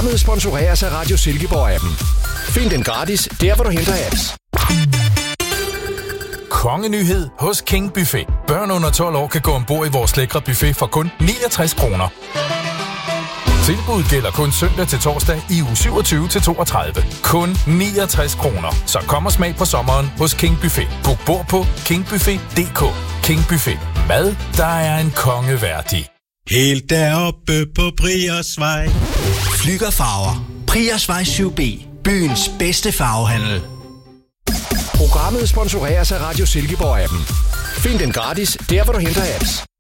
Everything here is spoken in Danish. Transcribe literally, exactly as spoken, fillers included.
Programmet sponsoreres af Radio Silkeborg-appen. Find den gratis, der hvor du henter apps. Kongenyhed hos King Buffet. Børn under tolv år kan gå ombord i vores lækre buffet for kun niogtres kroner. Tilbuddet gælder kun søndag til torsdag i uge syvogtyve til toogtredive. Kun niogtres kroner. Så kom og smag på sommeren hos King Buffet. Book bord på king buffet punktum d k. King Buffet. Mad, der er en konge værdig. Helt deroppe på Priersvej. Flüggerfarver. Priersvej syv B. Byens bedste farvehandel. Programmet sponsoreres af Radio Silkeborg-appen. Find den gratis, der hvor du henter apps.